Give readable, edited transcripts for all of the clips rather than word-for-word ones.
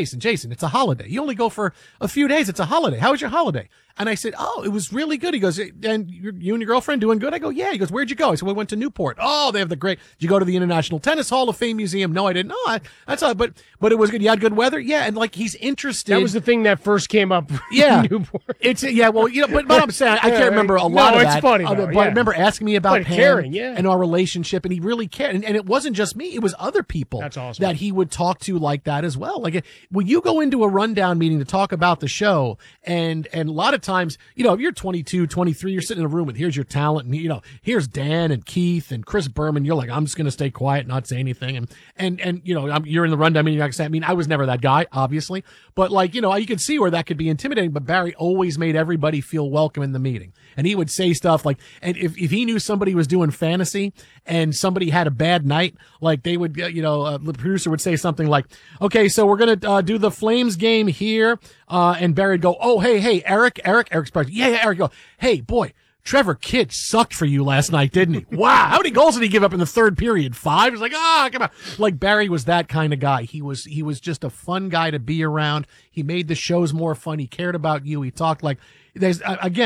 Jason, it's a holiday. You only go for a few days. It's a holiday. How was your holiday? And I said, oh, it was really good. He goes, and you and your girlfriend doing good? I go, yeah. He goes, where'd you go? I said, we went to Newport. Oh, they have the great, did you go to the International Tennis Hall of Fame Museum? No, I didn't. No, that's all. But it was good. You had good weather? Yeah. And like, he's interested. That was the thing that first came up. Yeah. Newport. Well, but I'm saying, I can't remember a lot of that. No, it's funny though, But I remember asking me about Pam caring, yeah. and our relationship, and he really cared. And it wasn't just me. It was other people. That's awesome. That he would talk to like that as well. Like, when you go into a rundown meeting to talk about the show, and a lot of times, if you're 22, 23, you're sitting in a room with, here's your talent, and here's Dan and Keith and Chris Berman. You're like, I'm just going to stay quiet, not say anything. And you're in the rundown meeting. Like I said, I was never that guy, obviously, but like, you can see where that could be intimidating. But Barry always made everybody feel welcome in the meeting. And he would say stuff like, and if he knew somebody was doing fantasy and somebody had a bad night, like they would, the producer would say something like, okay, so we're going to do the Flames game here. And Barry would go, oh, hey, Eric's part. Yeah, Eric, go, hey, boy, Trevor Kidd sucked for you last night, didn't he? Wow. How many goals did he give up in the third period? 5? He's like, come on. Like, Barry was that kind of guy. He was just a fun guy to be around. He made the shows more fun. He cared about you. He talked like, there's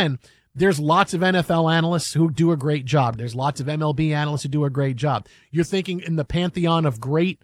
lots of NFL analysts who do a great job. There's lots of MLB analysts who do a great job. You're thinking in the pantheon of great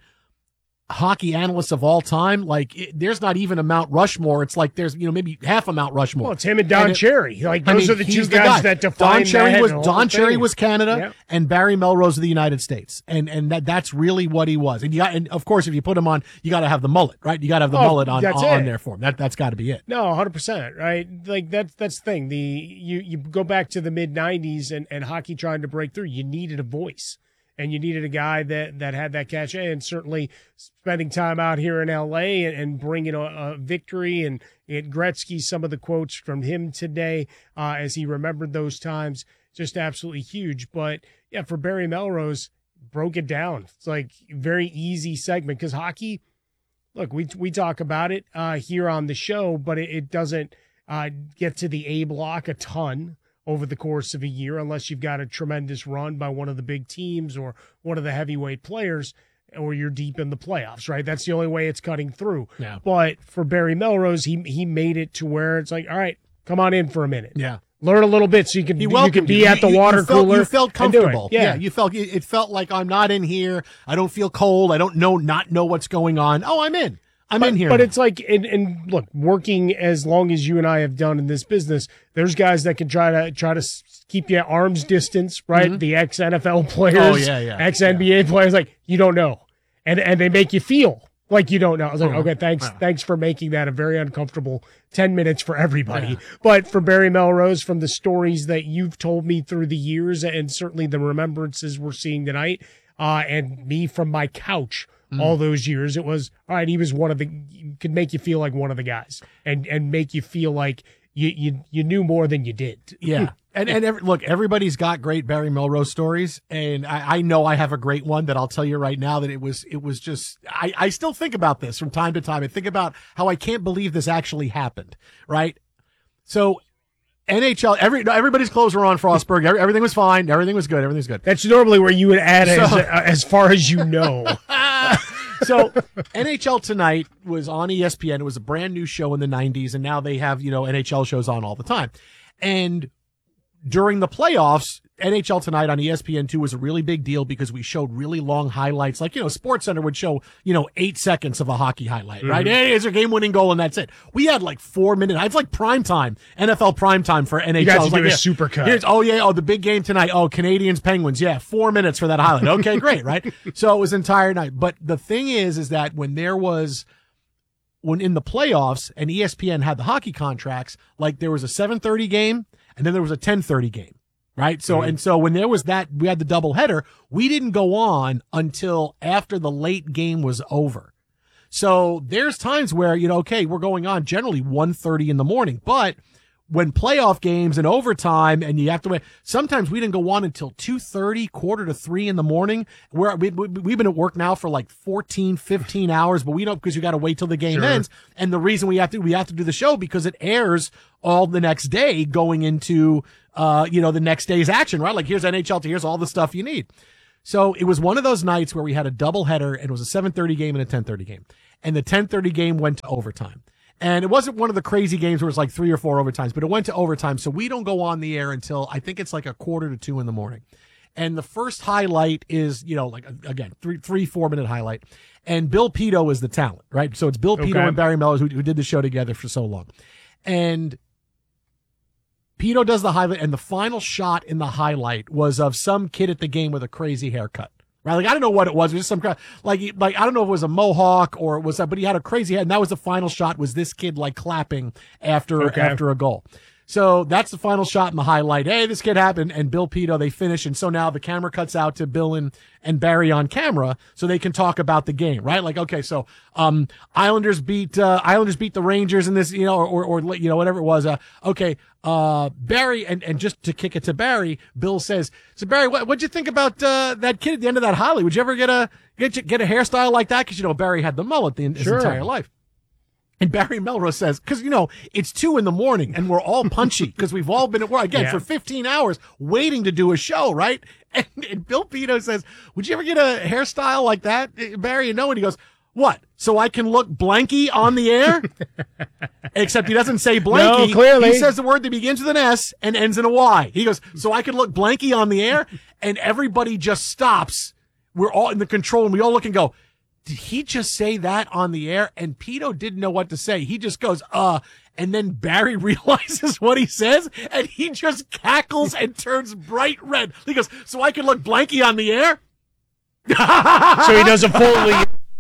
hockey analysts of all time, there's not even a Mount Rushmore. It's like there's maybe half a Mount Rushmore. Well, it's him and Don Cherry. Those are the two guys that define Don Cherry was Canada, and Barry Melrose of the United States, and that's really what he was. And of course, if you put him on, you got to have the mullet, right? You got to have the mullet on there for him. That's got to be it. No, 100%, right? Like that's the thing. You go back to the mid '90s and hockey trying to break through. You needed a voice. And you needed a guy that had that cachet, and certainly spending time out here in L.A. and bringing a victory. And Gretzky, some of the quotes from him today as he remembered those times, just absolutely huge. But, yeah, for Barry Melrose, broke it down. It's like very easy segment because hockey, look, we talk about it here on the show, but it doesn't get to the A block a ton over the course of a year, unless you've got a tremendous run by one of the big teams or one of the heavyweight players, or you're deep in the playoffs, right? That's the only way it's cutting through. Yeah. But for Barry Melrose, he made it to where it's like, all right, come on in for a minute. Yeah. Learn a little bit so you can be at the water cooler. You felt comfortable. Yeah. It felt like I'm not in here. I don't feel cold. I don't know what's going on. Oh, I'm in. I'm in here. But it's like, and look, working as long as you and I have done in this business, there's guys that can try to keep you at arm's distance, right? Mm-hmm. The ex-NFL players, ex-NBA players, like, you don't know. And they make you feel like you don't know. I was like, okay, thanks for making that a very uncomfortable 10 minutes for everybody. Yeah. But for Barry Melrose, from the stories that you've told me through the years, and certainly the remembrances we're seeing tonight, and me from my couch, all those years, it was, all right, he was could make you feel like one of the guys and make you feel like you knew more than you did. Yeah. Look, everybody's got great Barry Melrose stories, and I know I have a great one that I'll tell you right now that it was just, I still think about this from time to time. I think about how I can't believe this actually happened, right? So NHL, everybody's clothes were on Frostburg. Everything was fine. Everything was good. Everything's good. That's normally where you would add as far as you know. So NHL Tonight was on ESPN. It was a brand new show in the 90s, and now they have, NHL shows on all the time. And during the playoffs, NHL Tonight on ESPN2 was a really big deal because we showed really long highlights. Like, SportsCenter would show, 8 seconds of a hockey highlight, right? Mm-hmm. Hey, it's a game-winning goal, and that's it. We had like 4 minutes. It's like prime time, NFL prime time for NHL. You guys do a super cut. The big game tonight. Oh, Canadians, Penguins. Yeah, 4 minutes for that highlight. Okay, great, right? So it was entire night. But the thing is that when in the playoffs and ESPN had the hockey contracts, like there was a 7:30 game and then there was a 10:30 game. Right. So, and so when there was we had the doubleheader, we didn't go on until after the late game was over. So there's times where, we're going on generally 1:30 in the morning, but when playoff games and overtime and you have to wait, sometimes we didn't go on until 2:30, 2:45 in the morning. We've been at work now for like 14, 15 hours, but we don't, because you got to wait till the game ends. And the reason we have to do the show because it airs all the next day going into, the next day's action, right? Like here's NHL, here's all the stuff you need. So it was one of those nights where we had a doubleheader and it was a 7:30 game and a 10:30 game. and the 10:30 game went to overtime. And it wasn't one of the crazy games where it's like 3 or 4 overtimes, but it went to overtime. So we don't go on the air until I think it's like 1:45 in the morning. And the first highlight is, like, again, 4 minute highlight. And Bill Pito is the talent, right? So it's Bill Pito and Barry Melrose who did the show together for so long. And Pito does the highlight, and the final shot in the highlight was of some kid at the game with a crazy haircut. Right, like I don't know what it was. It was just some kind like I don't know if it was a mohawk or it was, but he had a crazy head, and that was the final shot. Was this kid like clapping after a goal? So that's the final shot in the highlight. Hey, this kid happened, and Bill Pito, they finish, and so now the camera cuts out to Bill and Barry on camera, so they can talk about the game, right? Like, okay, so Islanders beat the Rangers in this, or whatever it was. Barry, and just to kick it to Barry, Bill says, so Barry, what'd you think about that kid at the end of that highlight? Would you ever get a hairstyle like that? Because Barry had the mullet his entire life. And Barry Melrose says, because, it's 2 a.m. and we're all punchy because we've all been at work, again, for 15 hours waiting to do a show, right? And Bill Pito says, would you ever get a hairstyle like that, Barry? And he goes, what? So I can look blanky on the air? Except he doesn't say blanky. No, clearly. He says the word that begins with an S and ends in a Y. He goes, so I can look blanky on the air? And everybody just stops. We're all in the control room. We all look and go, did he just say that on the air? And Pito didn't know what to say. He just goes, and then Barry realizes what he says, and he just cackles and turns bright red. He goes, so I can look blanky on the air? So he does a fully...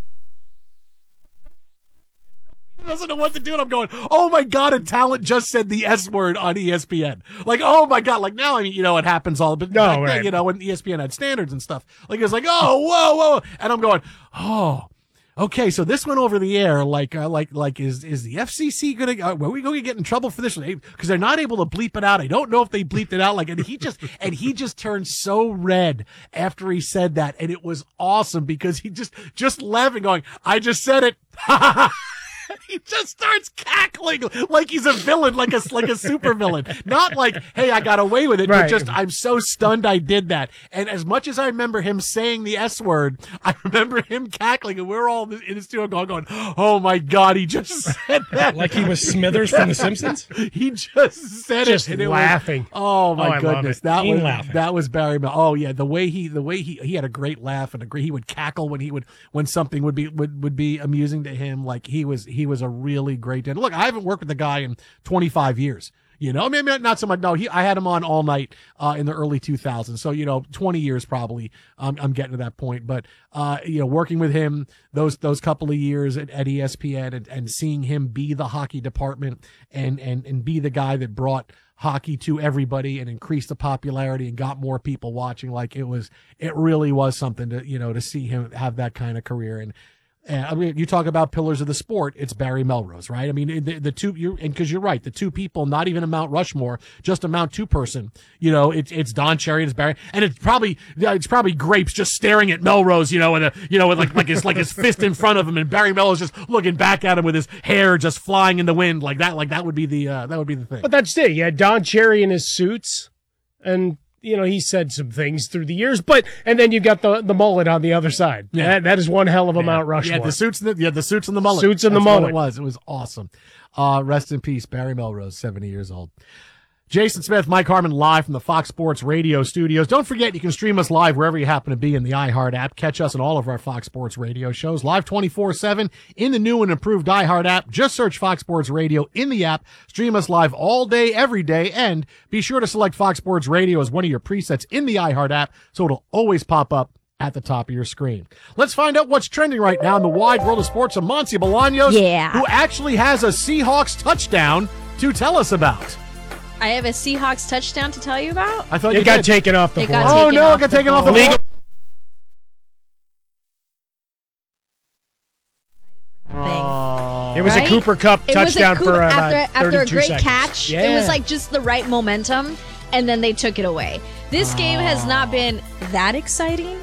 He doesn't know what to do, and I'm going, oh my God, a talent just said the S word on ESPN. Like, oh my God, like now, it happens all, but right. When ESPN had standards and stuff, like it's like, oh, whoa, and I'm going, oh, okay, so this went over the air, is the FCC gonna, are we going to get in trouble for this? Because they're not able to bleep it out. I don't know if they bleeped it out, and he just turned so red after he said that, and it was awesome because he just laughing, going, I just said it. He just starts cackling like he's a villain, like a super villain. Not like, hey, I got away with it, right. But just, I'm so stunned I did that. And as much as I remember him saying the S word, I remember him cackling, and we're all in the studio going, oh my God, he just said that. Like he was Smithers from The Simpsons? He just said just it. And laughing. Oh my goodness. That was Barry Melrose. Oh yeah. The way he had a great laugh and he would cackle when something would be amusing to him. Like he was a really great dad. Look, I haven't worked with the guy in 25 years. Maybe not so much. No, I had him on all night in the early 2000s. So 20 years probably. I'm getting to that point. But working with him those couple of years at ESPN and seeing him be the hockey department and be the guy that brought hockey to everybody and increased the popularity and got more people watching. Like it really was something to see him have that kind of career. And you talk about pillars of the sport, it's Barry Melrose, right? I mean, the two, because you're right, the two people, not even a Mount Rushmore, just a Mount Two person, it's Don Cherry and it's Barry, and it's probably Grapes just staring at Melrose, with like his fist in front of him, and Barry Melrose just looking back at him with his hair just flying in the wind like that. Like that would be the thing. But that's it. You had Don Cherry in his suits, and he said some things through the years, and then you got the mullet on the other side. Yeah. That is one hell of a Mount Rushmore. Yeah, the suits and the mullet. Suits and the mullet. It was awesome. Rest in peace, Barry Melrose, 70 years old. Jason Smith, Mike Harmon, live from the Fox Sports Radio studios. Don't forget, you can stream us live wherever you happen to be in the iHeart app. Catch us on all of our Fox Sports Radio shows, live 24/7 in the new and improved iHeart app. Just search Fox Sports Radio in the app. Stream us live all day, every day, and be sure to select Fox Sports Radio as one of your presets in the iHeart app so it'll always pop up at the top of your screen. Let's find out what's trending right now in the wide world of sports. Amancio Bolaños, who actually has a Seahawks touchdown to tell us about. I have a Seahawks touchdown to tell you about. I thought it got taken off the board. It got taken off the board. It was a Cooper Kupp touchdown for after a great seconds. catch. Yeah. It was like just the right momentum, and then they took it away. This game has not been that exciting.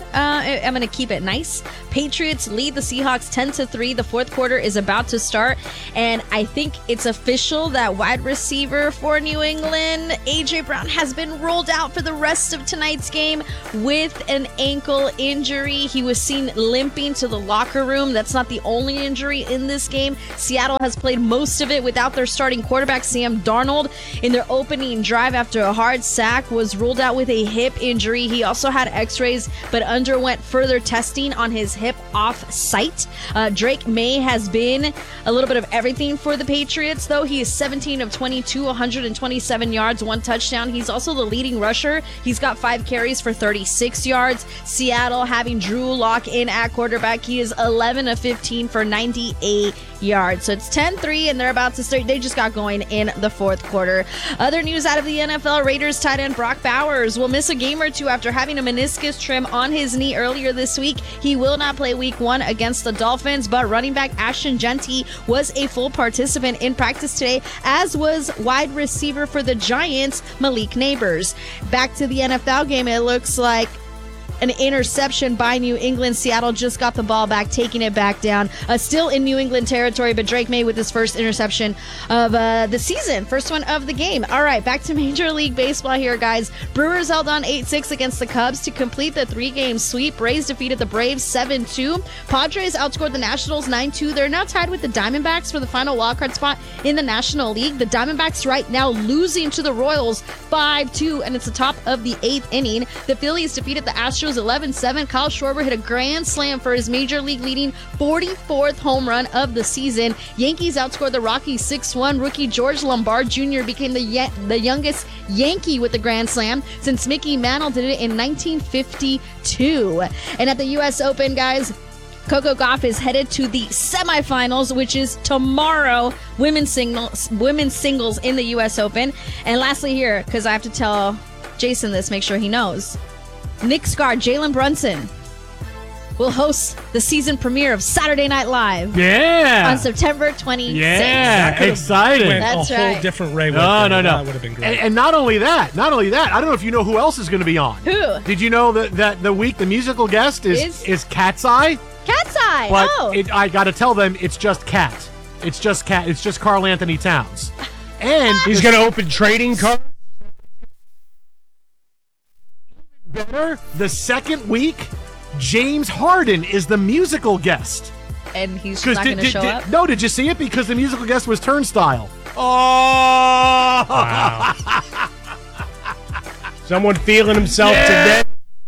I'm going to keep it nice. Patriots lead the Seahawks 10-3. The fourth quarter is about to start, and I think it's official that wide receiver for New England, A.J. Brown, has been ruled out for the rest of tonight's game with an ankle injury. He was seen limping to the locker room. That's not the only injury in this game. Seattle has played most of it without their starting quarterback, Sam Darnold. In their opening drive after a hard sack, was ruled out with a hip injury. He also had x-rays, but underwent further testing on his hip off-site. Drake May has been a little bit of everything for the Patriots, though. He is 17 of 22, 127 yards, 1 touchdown. He's also the leading rusher. He's got 5 carries for 36 yards. Seattle having Drew Lock in at quarterback. He is 11 of 15 for 98 yards. So it's 10-3, and they're about to start. They just got going in the fourth quarter. Other news out of the NFL, Raiders tight end Brock Bowers will miss a game or two after having a meniscus trim on his knee earlier this week. He will not play week 1 against the Dolphins, but running back Ashton Genty was a full participant in practice today, as was wide receiver for the Giants, Malik Neighbors. Back to the NFL game, it looks like an interception by New England. Seattle just got the ball back, taking it back down. Still in New England territory, but Drake May with his first interception of the season. First one of the game. All right, back to Major League Baseball here, guys. Brewers held on 8-6 against the Cubs to complete the 3-game sweep. Rays defeated the Braves 7-2. Padres outscored the Nationals 9-2. They're now tied with the Diamondbacks for the final wildcard spot in the National League. The Diamondbacks right now losing to the Royals 5-2, and it's the top of the 8th inning. The Phillies defeated the Astros 11-7. Kyle Schwarber hit a grand slam for his major league leading 44th home run of the season. Yankees outscored the Rockies 6-1. Rookie George Lombard Jr. became the youngest Yankee with the grand slam since Mickey Mantle did it in 1952. And at the U.S. Open, guys, Coco Gauff is headed to the semifinals, which is tomorrow. Women's singles in the U.S. Open. And lastly here, because I have to tell Jason this, make sure he knows, Knicks guard Jalen Brunson will host the season premiere of Saturday Night Live. Yeah. On September 26th. Yeah, exciting. That's a right. whole different Ray. No. That would have been great. And not only that, I don't know if you know who else is going to be on. Who? Did you know that the week the musical guest is Cat's Eye? Cat's Eye. But Oh. I got to tell them it's just Cat. It's just Cat. It's just Karl Anthony Towns. And He's going to open trading cards. better, the second week, James Harden is the musical guest. And he's not going to show up? No, did you see it? Because the musical guest was Turnstile. Oh! Wow. Someone feeling himself today.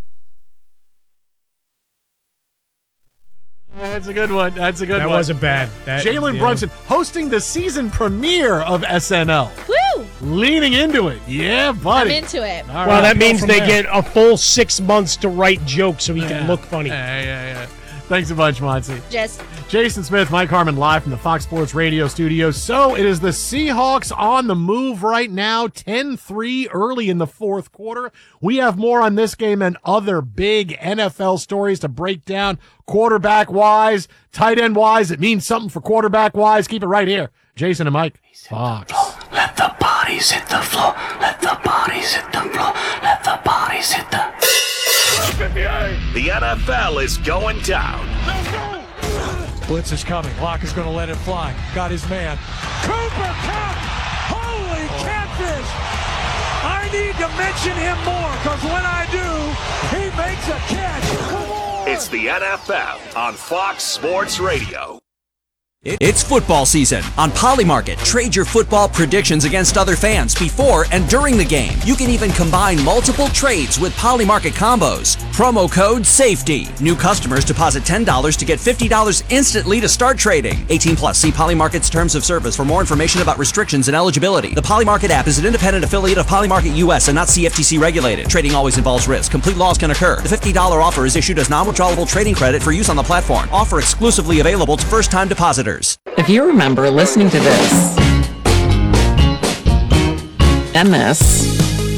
That's a good one. That wasn't bad. Jalen Brunson hosting the season premiere of SNL. Woo! Leaning into it. Yeah, buddy. I'm into it. All Well, right. that means from they there. get a full 6 months to write jokes so he can look funny. Yeah. Thanks a bunch, Monty. Just Jason Smith, Mike Harmon, live from the Fox Sports Radio studios. So it is the Seahawks on the move right now, 10-3 early in the fourth quarter. We have more on this game and other big NFL stories to break down, quarterback-wise, tight end-wise. It means something for quarterback-wise. Keep it right here. Jason and Mike, Fox. Let the bodies hit the floor. Let the bodies hit the floor. Let the bodies hit the... The NFL is going down. Blitz is coming. Locke is going to let it fly. Got his man. Cooper Kupp! Holy catfish! I need to mention him more because when I do, he makes a catch. Come on! It's the NFL on Fox Sports Radio. It's football season. On Polymarket, trade your football predictions against other fans before and during the game. You can even combine multiple trades with Polymarket combos. Promo code SAFETY. New customers deposit $10 to get $50 instantly to start trading. 18 plus. See Polymarket's terms of service for more information about restrictions and eligibility. The Polymarket app is an independent affiliate of Polymarket US and not CFTC regulated. Trading always involves risk. Complete loss can occur. The $50 offer is issued as non-withdrawable trading credit for use on the platform. Offer exclusively available to first-time depositors. If you remember listening to this, and this,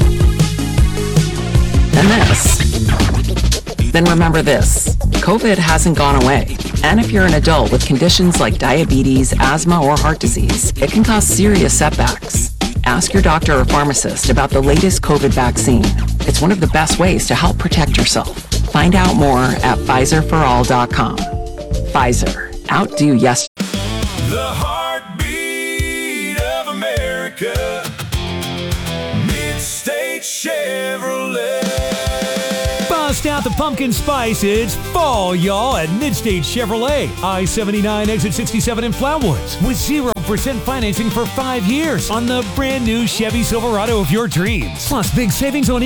and this, then remember this. COVID hasn't gone away. And if you're an adult with conditions like diabetes, asthma, or heart disease, it can cause serious setbacks. Ask your doctor or pharmacist about the latest COVID vaccine. It's one of the best ways to help protect yourself. Find out more at PfizerForAll.com. Pfizer. Outdo yes. The heartbeat of America. Mid-State Chevrolet. Bust out the pumpkin spice. It's fall, y'all, at Mid-State Chevrolet. I-79 exit 67 in Flatwoods with 0% financing for 5 years on the brand new Chevy Silverado of your dreams. Plus big savings on